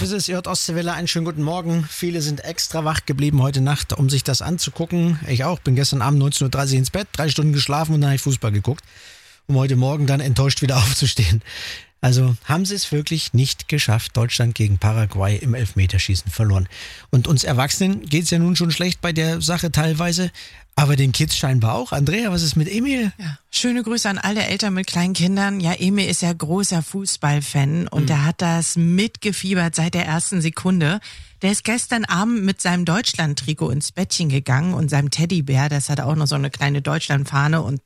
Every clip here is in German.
ist es, ihr hört Ostseewelle, einen schönen guten Morgen. Viele sind extra wach geblieben heute Nacht, um sich das anzugucken. Ich auch, bin gestern Abend 19.30 Uhr ins Bett, 3 Stunden geschlafen und dann habe ich Fußball geguckt, um heute Morgen dann enttäuscht wieder aufzustehen. Also haben sie es wirklich nicht geschafft. Deutschland gegen Paraguay im Elfmeterschießen verloren. Und uns Erwachsenen geht es ja nun schon schlecht bei der Sache teilweise, aber den Kids scheinbar auch. Andrea, was ist mit Emil? Ja, schöne Grüße an alle Eltern mit kleinen Kindern. Ja, Emil ist ja großer Fußballfan und der hat das mitgefiebert seit der ersten Sekunde. Der ist gestern Abend mit seinem Deutschland-Trikot ins Bettchen gegangen und seinem Teddybär, das hat auch noch so eine kleine Deutschland-Fahne und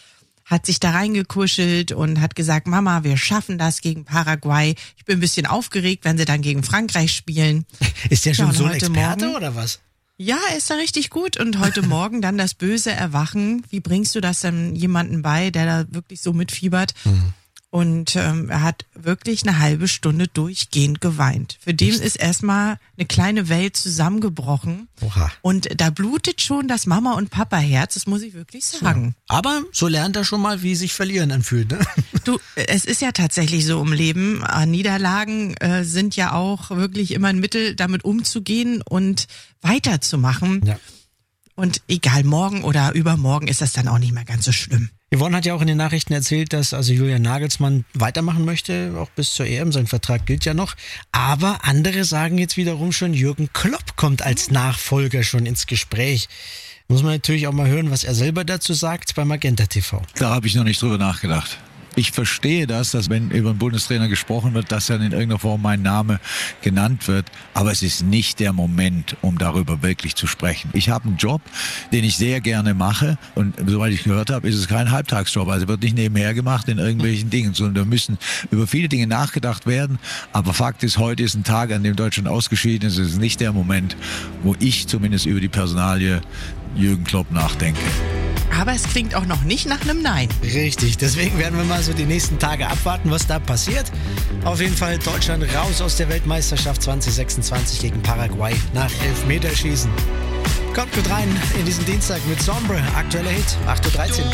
hat sich da reingekuschelt und hat gesagt, Mama, wir schaffen das gegen Paraguay. Ich bin ein bisschen aufgeregt, wenn sie dann gegen Frankreich spielen. Ist der schon Ja, so ein heute Experte Morgen, oder was? ja, er ist da richtig gut. Und heute Morgen dann das böse Erwachen. Wie bringst du das denn jemandem bei, der da wirklich so mitfiebert? Und er hat wirklich eine halbe Stunde durchgehend geweint. Für den ist erstmal eine kleine Welt zusammengebrochen. Oha. Und da blutet schon das Mama- und Papa-Herz, das muss ich wirklich sagen. Aber so lernt er schon mal, wie sich Verlieren anfühlt, ne? Du, es ist ja tatsächlich so im Leben. Niederlagen sind ja auch wirklich immer ein Mittel, damit umzugehen und weiterzumachen. Ja. Und egal, morgen oder übermorgen ist das dann auch nicht mehr ganz so schlimm. Yvonne hat ja auch in den Nachrichten erzählt, dass also Julian Nagelsmann weitermachen möchte, auch bis zur EM. Sein Vertrag gilt ja noch. Aber andere sagen jetzt wiederum schon, Jürgen Klopp kommt als Nachfolger schon ins Gespräch. Muss man natürlich auch mal hören, was er selber dazu sagt bei Magenta TV. Da habe ich noch nicht drüber nachgedacht. Ich verstehe das, dass wenn über einen Bundestrainer gesprochen wird, dass dann in irgendeiner Form mein Name genannt wird. Aber es ist nicht der Moment, um darüber wirklich zu sprechen. Ich habe einen Job, den ich sehr gerne mache. Und soweit ich gehört habe, ist es kein Halbtagsjob. Also wird nicht nebenher gemacht in irgendwelchen Dingen, sondern da müssen über viele Dinge nachgedacht werden. Aber Fakt ist, heute ist ein Tag, an dem Deutschland ausgeschieden ist. Es ist nicht der Moment, wo ich zumindest über die Personalie Jürgen Klopp nachdenke. Aber es klingt auch noch nicht nach einem Nein. Richtig, deswegen werden wir mal so die nächsten Tage abwarten, was da passiert. Auf jeden Fall Deutschland raus aus der Weltmeisterschaft 2026 gegen Paraguay nach Elfmeterschießen. Kommt gut rein in diesen Dienstag mit Sombre, aktueller Hit, 8.13 Uhr.